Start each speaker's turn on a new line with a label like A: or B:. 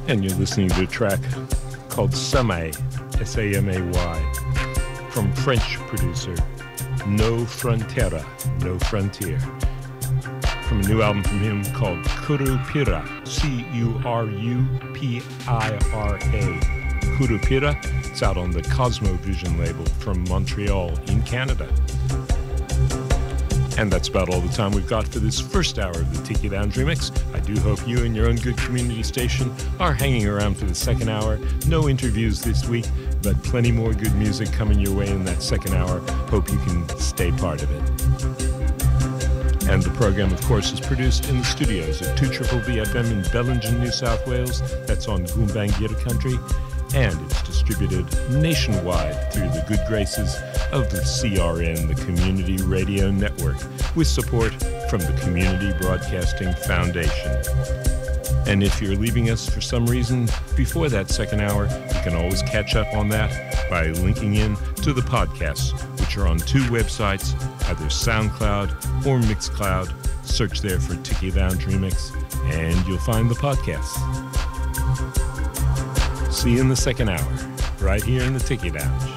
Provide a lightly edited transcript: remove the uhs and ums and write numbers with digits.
A: And you're listening to a track called Samay, S-A-M-A-Y, from French producer No Frontera, No Frontier, from a new album from him called Curupira, C-U-R-U-P-I-R-A. Curupira, it's out on the Cosmovision label from Montreal in Canada. And that's about all the time we've got for this first hour of the Tiki Lounge Remix. I do hope you and your own good community station are hanging around for the second hour. No interviews this week, but plenty more good music coming your way in that second hour. Hope you can stay part of it. And the program, of course, is produced in the studios at 2BBB FM in Bellingen, New South Wales. That's on Goombangir country. And it's distributed nationwide through the good graces of the CRN, the Community Radio Network, with support from the Community Broadcasting Foundation. And if you're leaving us for some reason before that second hour, you can always catch up on that by linking in to the podcasts, which are on two websites, either SoundCloud or Mixcloud. Search there for Tiki Lounge Remix, and you'll find the podcasts. See you in the second hour, right here in the Tiki Lounge.